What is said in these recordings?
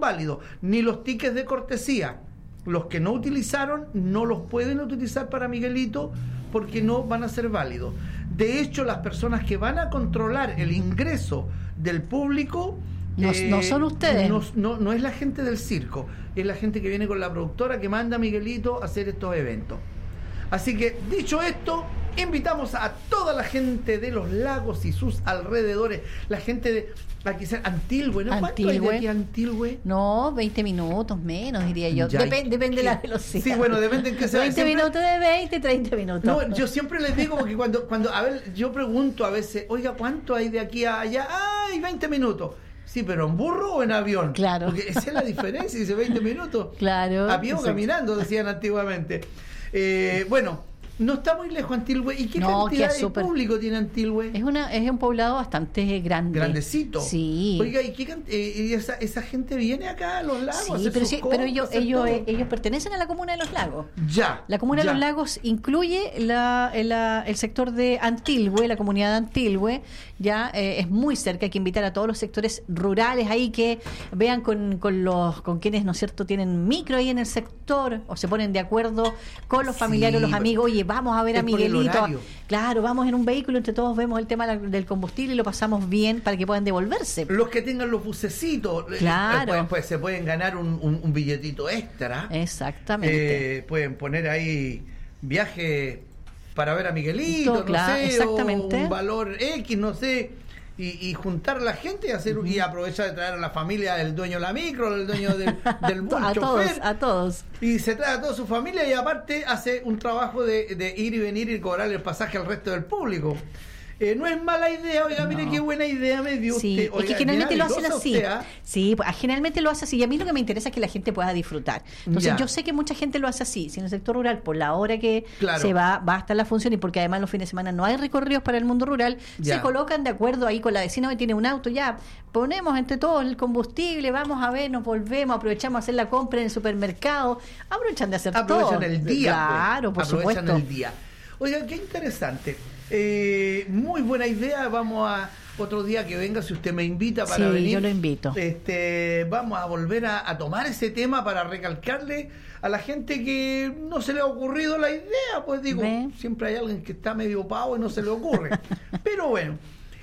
válidos, ni los tickets de cortesía. Los que no utilizaron no los pueden utilizar para Miguelito porque no van a ser válidos. De hecho, las personas que van a controlar el ingreso del público no son ustedes. No es la gente del circo, es la gente que viene con la productora que manda a Miguelito a hacer estos eventos. Así que, dicho esto, invitamos a toda la gente de los lagos y sus alrededores, la gente de Antilhue, ¿no? ¿Cuánto hay de aquí a Antilhue? No, 20 minutos menos, diría yo. Depende de la velocidad. Sí, bueno, depende en qué se 20 minutos de 20, 30 minutos. No, yo siempre les digo, porque cuando a ver, yo pregunto a veces, oiga, ¿cuánto hay de aquí a allá? ¡Ay, 20 minutos! Sí, pero ¿en burro o en avión? Claro. Porque esa es la diferencia, dice 20 minutos. Claro. A pie o caminando, decían antiguamente. Bueno, no está muy lejos Antilhue. ¿Y qué cantidad de público tiene Antilhue? Es un poblado bastante grande. Grandecito. Sí. Oiga, ¿y esa gente viene acá a Los Lagos? Sí, pero ellos pertenecen a la comuna de Los Lagos. Ya. La comuna de Los Lagos incluye el sector de Antilhue, la comunidad de Antilhue. Ya es muy cerca, hay que invitar a todos los sectores rurales ahí que vean con quienes, ¿no es cierto?, tienen micro ahí en el sector o se ponen de acuerdo con los familiares o los amigos. Oye, vamos a ver a Miguelito. Claro, vamos en un vehículo, entre todos vemos el tema del combustible y lo pasamos bien para que puedan devolverse. Los que tengan los bucecitos, claro, pues se pueden ganar un billetito extra. Exactamente. Pueden poner ahí viaje para ver a Miguelito, claro, no sé, exactamente. o un valor X, no sé, y juntar a la gente y aprovechar de traer a la familia del dueño de la micro, del dueño del bus, a todos. Y se trae a toda su familia y aparte hace un trabajo de ir y venir y cobrar el pasaje al resto del público. No es mala idea, oiga, mire qué buena idea me dio usted. Oiga, es que generalmente lo hacen así. Usted, Sí, generalmente lo hace así. Y a mí lo que me interesa es que la gente pueda disfrutar. Entonces, yo sé que mucha gente lo hace así. Si en el sector rural, por la hora que se va a estar la función y porque además los fines de semana no hay recorridos para el mundo rural, se colocan de acuerdo ahí con la vecina que tiene un auto, ponemos entre todos el combustible, vamos a ver, nos volvemos, aprovechamos a hacer la compra en el supermercado, aprovechan de hacer todo. Aprovechan el día. Claro, por supuesto. Aprovechan el día. Oiga, qué interesante. Muy buena idea. Vamos a otro día que venga, si usted me invita para venir. Yo lo invito. Vamos a volver a tomar ese tema para recalcarle a la gente que no se le ha ocurrido la idea. Pues digo, siempre hay alguien que está medio pavo y no se le ocurre. Pero bueno,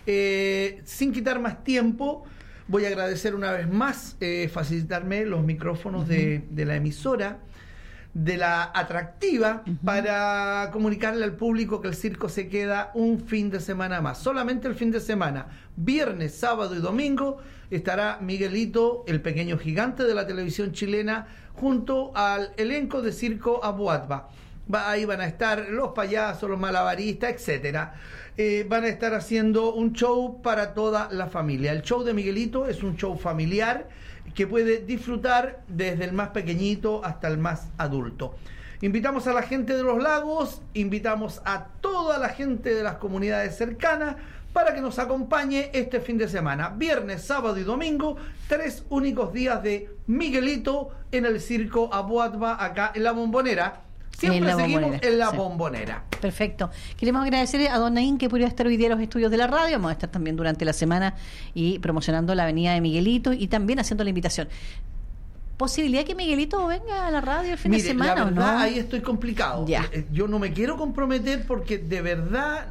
sin quitar más tiempo, voy a agradecer una vez más facilitarme los micrófonos de la emisora, de la atractiva, para comunicarle al público que el circo se queda un fin de semana más, solamente el fin de semana, viernes, sábado y domingo estará Miguelito, el pequeño gigante de la televisión chilena, junto al elenco de Circo Abuatba. Ahí van a estar los payasos, los malabaristas, etcétera. Van a estar haciendo un show para toda la familia. El show de Miguelito es un show familiar que puede disfrutar desde el más pequeñito hasta el más adulto. Invitamos a la gente de los lagos, invitamos a toda la gente de las comunidades cercanas para que nos acompañe este fin de semana, viernes, sábado y domingo, 3 únicos días de Miguelito en el Circo Abuatba, acá en La Bombonera. Siempre seguimos en La Bombonera. Perfecto. Queremos agradecer a don Naín que pudiera estar hoy día en los estudios de la radio. Vamos a estar también durante la semana y promocionando la avenida de Miguelito y también haciendo la invitación. ¿Posibilidad que Miguelito venga a la radio el fin de semana la verdad, o no? Ahí estoy complicado. Yo no me quiero comprometer porque de verdad,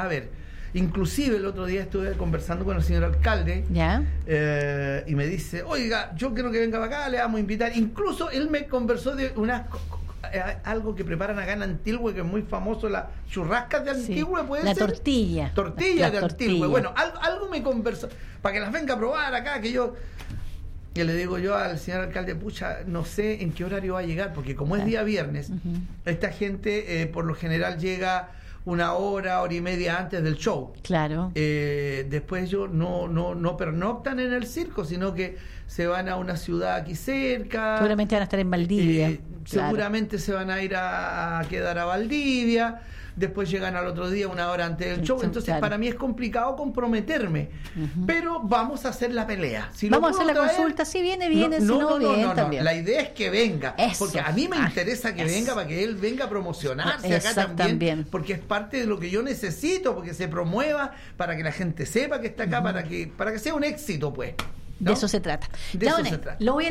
inclusive el otro día estuve conversando con el señor alcalde y me dice, oiga, yo quiero que venga para acá, le vamos a invitar. Incluso él me conversó de algo que preparan acá en Antilhue, que es muy famoso, las churrascas de Antilhue, ¿puede ser? Tortilla de Antilhue. Bueno, algo me conversó, para que las venga a probar acá, que yo... Y le digo yo al señor alcalde, pucha, no sé en qué horario va a llegar, porque como es día viernes, esta gente por lo general llega una hora y media antes del show. Claro. Después ellos no pernoctan en el circo, sino que se van a una ciudad aquí cerca. Seguramente van a estar en Valdivia. Seguramente se van a ir a quedar a Valdivia. Después llegan al otro día una hora antes del show. Entonces para mí es complicado comprometerme, pero vamos a hacer la pelea. Si vamos a hacer la consulta, si viene, si no viene también. La idea es que venga, porque a mí me interesa que venga, para que él venga a promocionarse acá también, porque es parte de lo que yo necesito, porque se promueva, para que la gente sepa que está acá, para que sea un éxito, pues, ¿no? De eso se trata. De eso se trata. Lo voy a